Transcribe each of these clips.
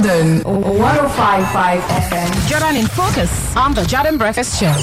Jordan 105.5 FM. Jordan in Focus on the Jordan Breakfast Show.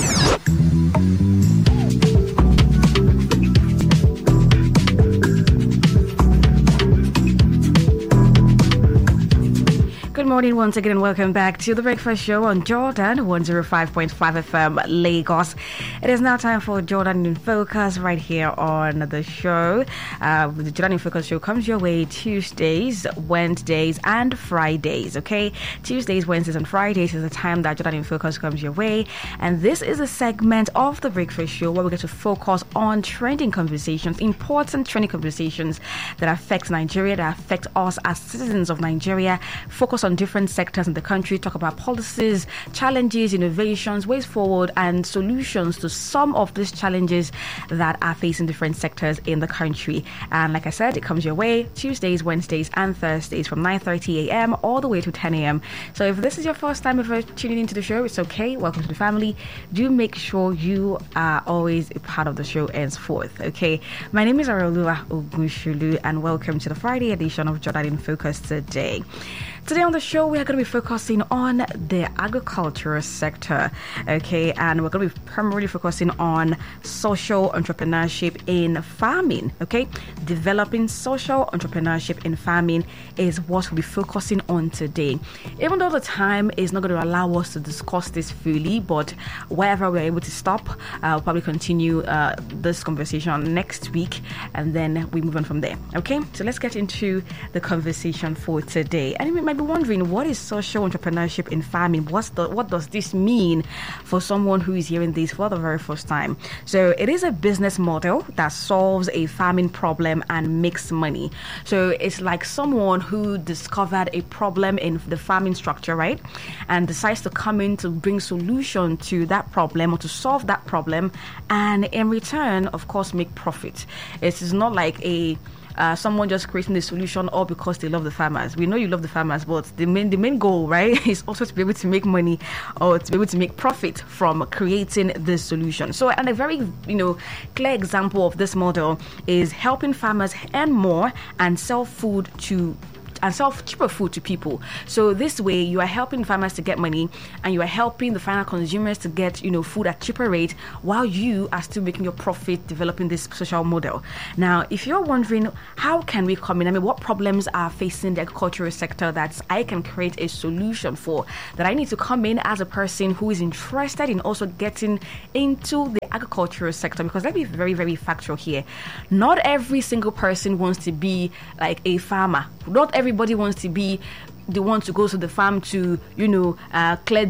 Good morning once again and welcome back to the Breakfast Show on Jordan 105.5 FM Lagos. It is now time for Jordan in Focus right here on the show. The Jordan in Focus show comes your way Tuesdays, Wednesdays and Fridays, okay? Tuesdays, Wednesdays and Fridays is the time that Jordan in Focus comes your way. And this is a segment of the Breakfast Show where we get to focus on trending conversations, important trending conversations that affect Nigeria, that affect us as citizens of Nigeria, focus on different sectors in the country, talk about policies, challenges, innovations, ways forward, and solutions to some of these challenges that are facing different sectors in the country. And like I said, it comes your way Tuesdays, Wednesdays, and Thursdays from 9:30 a.m. all the way to 10 a.m. So if this is your first time ever tuning into the show, it's okay. Welcome to the family. Do make sure you are always a part of the show henceforth. Okay. My name is Arolua Ogunshulu, and welcome to the Friday edition of Jordan in Focus today. Today on the show, we are going to be focusing on the agricultural sector, okay, and we're going to be primarily focusing on social entrepreneurship in farming, okay. Developing social entrepreneurship in farming is what we'll be focusing on today. Even though the time is not going to allow us to discuss this fully, but wherever we're able to stop, we'll probably continue this conversation next week, and then we move on from there, okay. So let's get into the conversation for today. And you might be wondering, what is social entrepreneurship in farming? What does this mean for someone who is hearing this for the very first time? So it is a business model that solves a farming problem and makes money. So it's like someone who discovered a problem in the farming structure, right? And decides to come in to bring solution to that problem or to solve that problem, and in return, of course, make profit. It is not like someone just creating the solution all because they love the farmers. We know you love the farmers, but the main goal, right, is also to be able to make money or to be able to make profit from creating this solution. So, and a very clear example of this model is helping farmers earn more and sell cheaper food to people. So this way, you are helping farmers to get money, and you are helping the final consumers to get food at cheaper rate, while you are still making your profit developing this social model. Now, if you're wondering how can we come in, what problems are facing the agricultural sector that I can create a solution for, that I need to come in as a person who is interested in also getting into the agricultural sector, because let's be very, very factual here. Not every single person wants to be like a farmer. Not everybody wants to be the one to go to the farm to clear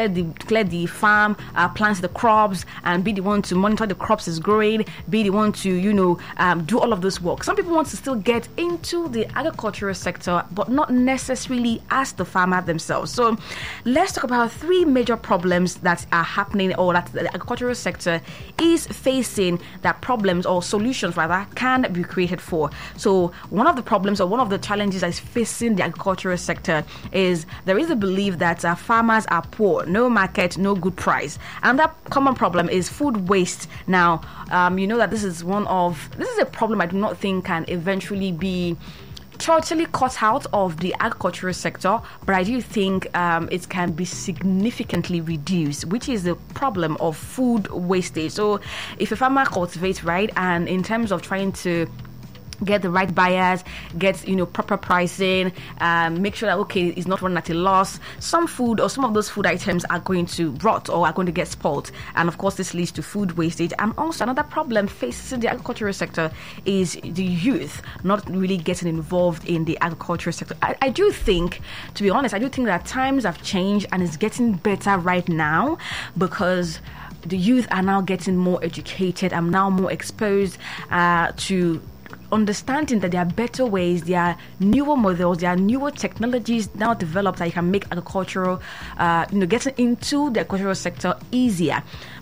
the farm, plant the crops, and be the one to monitor the crops is growing, be the one to do all of this work. Some people want to still get into the agricultural sector, but not necessarily as the farmer themselves. So let's talk about three major problems that are happening, or that the agricultural sector is facing, that problems or solutions rather can be created for. So one of the problems, or one of the challenges that is facing the agricultural sector, is there is a belief that farmers are poor, no market, no good price. And that common problem is food waste. Now, that this is a problem I do not think can eventually be totally cut out of the agricultural sector, but I do think it can be significantly reduced, which is the problem of food wastage. So if a farmer cultivates, right, and in terms of trying to get the right buyers, get proper pricing, make sure that it's not running at a loss, some food or some of those food items are going to rot or are going to get spoiled, and of course this leads to food wastage. And also another problem facing the agricultural sector is the youth not really getting involved in the agricultural sector. I do think, to be honest, that times have changed and it's getting better right now, because the youth are now getting more educated and now more exposed to understanding that there are better ways, there are newer models, there are newer technologies now developed that you can make agricultural, getting into the agricultural sector easier.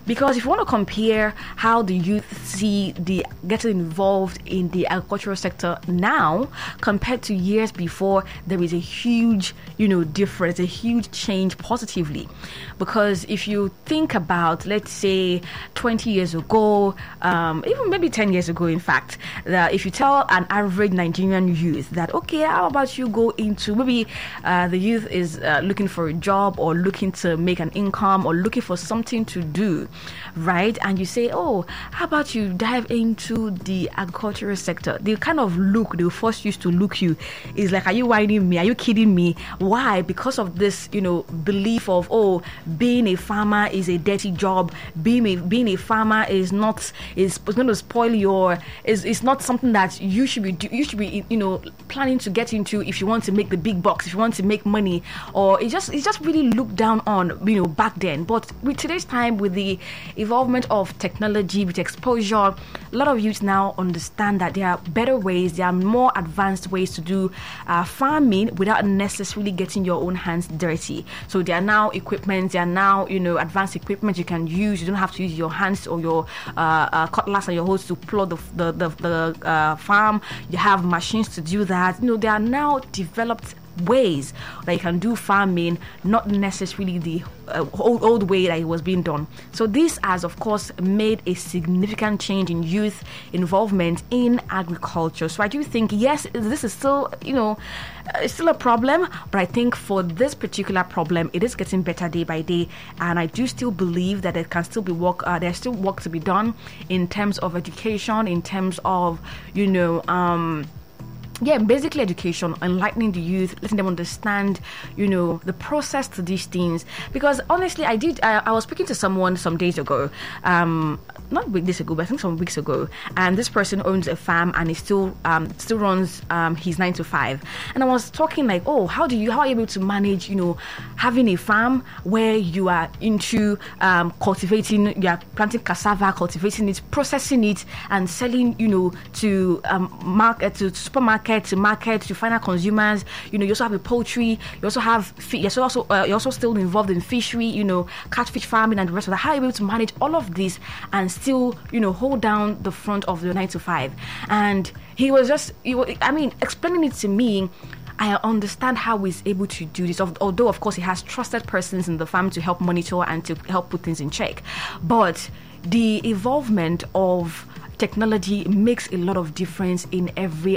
Because if you want to compare how the youth see the getting involved in the agricultural sector now compared to years before, there is a huge, difference, a huge change positively. Because if you think about, let's say, 20 years ago, even maybe 10 years ago, in fact, that if you tell an average Nigerian youth that, okay, how about you go into, maybe the youth is looking for a job or looking to make an income or looking for something to do, right? And you say, oh, how about you dive into the agricultural sector? The kind of look they first used to look you is like, are you whining me? Are you kidding me? Why? Because of this, belief of, oh, being a farmer is a dirty job. Being a farmer is going to spoil your. It's not something that you should be planning to get into if you want to make the big bucks, if you want to make money, or it's just really looked down on, back then. But with today's time, with the involvement of technology, with exposure, a lot of youth now understand that there are better ways, there are more advanced ways to do farming without necessarily getting your own hands dirty. So there are now equipment, there are now advanced equipment you can use. You don't have to use your hands or your cutlass and your hose to plow the farm. You have machines to do that. There are now developed ways that you can do farming, not necessarily the old way that it was being done. So this has, of course, made a significant change in youth involvement in agriculture. So I do think, yes, this is still, it's still a problem, but I think for this particular problem, it is getting better day by day, and I do still believe that there can still be work. There's still work to be done in terms of education, in terms of, basically education, enlightening the youth, letting them understand, the process to these things. Because honestly, I was speaking to someone some days ago, not days ago, but I think some weeks ago, and this person owns a farm and he still runs his 9 to 5. And I was talking like, oh, how are you able to manage, having a farm where you are into cultivating, you are planting cassava, cultivating it, processing it, and selling, to market, to supermarket, to market, to final consumers. You also have a poultry, you also have you're also still involved in fishery, catfish farming and the rest of that. How are you able to manage all of this and still, hold down the front of the 9 to 5? And he was explaining it to me. I understand how he's able to do this, although, of course, he has trusted persons in the farm to help monitor and to help put things in check. But the involvement of technology makes a lot of difference in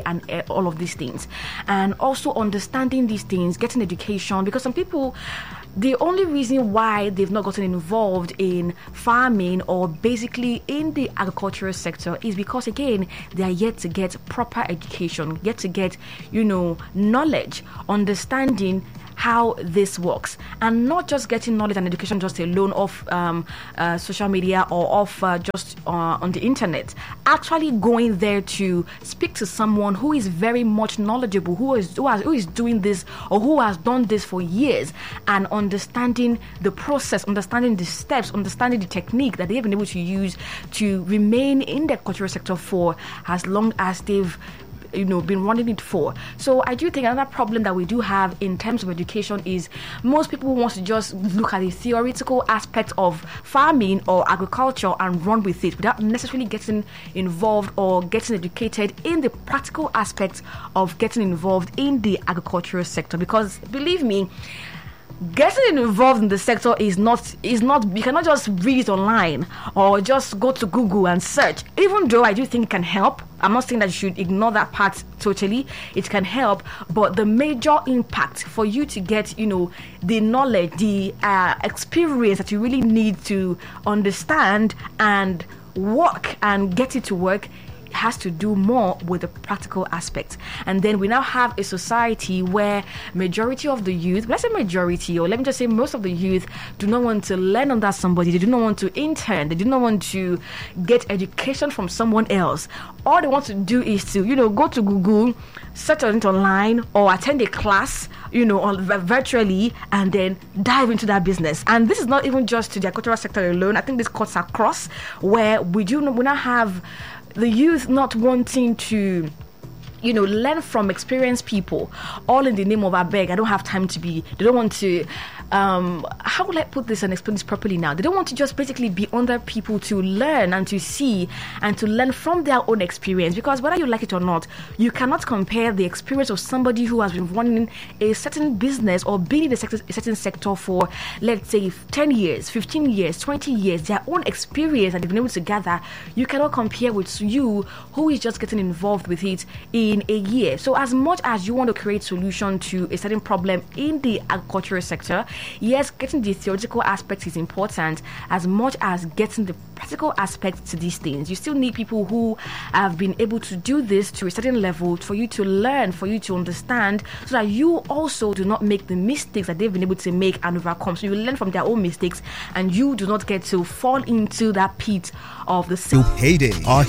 all of these things. And also understanding these things, getting education, because some people, the only reason why they've not gotten involved in farming or basically in the agricultural sector is because, again, they are yet to get proper education, yet to get, knowledge, understanding how this works, and not just getting knowledge and education just alone off social media or off just on the internet. Actually going there to speak to someone who is very much knowledgeable, who is doing this or who has done this for years, and understanding the process, understanding the steps, understanding the technique that they've been able to use to remain in the cultural sector for as long as they've been running it for. So I do think another problem that we do have in terms of education is most people want to just look at the theoretical aspect of farming or agriculture and run with it without necessarily getting involved or getting educated in the practical aspects of getting involved in the agricultural sector. Because believe me, getting involved in the sector is not you cannot just read it online or just go to Google and search. Even though I do think it can help, I'm not saying that you should ignore that part totally. It can help, but the major impact for you to get the knowledge, the experience that you really need to understand and work and get it to work has to do more with the practical aspect. And then we now have a society where majority of the youth, let's say majority, or let me just say most of the youth, do not want to learn under somebody. They do not want to intern. They do not want to get education from someone else. All they want to do is to, go to Google, search on it online, or attend a class, virtually, and then dive into that business. And this is not even just to the agricultural sector alone. I think this cuts across where we now have the youth not wanting to learn from experienced people, all in the name of I beg, I don't have time to be. They don't want to. How will I put this and explain this properly now? They don't want to just basically be under people to learn and to see and to learn from their own experience. Because whether you like it or not, you cannot compare the experience of somebody who has been running a certain business or been in a certain sector for, let's say, 10 years, 15 years, 20 years, their own experience that they've been able to gather. You cannot compare with you who is just getting involved with it in a year. So as much as you want to create solution to a certain problem in the agricultural sector, yes, getting the theoretical aspect is important as much as getting the practical aspect to these things. You still need people who have been able to do this to a certain level for you to learn, for you to understand, so that you also do not make the mistakes that they've been able to make and overcome. So you learn from their own mistakes and you do not get to fall into that pit of the Heyday. Our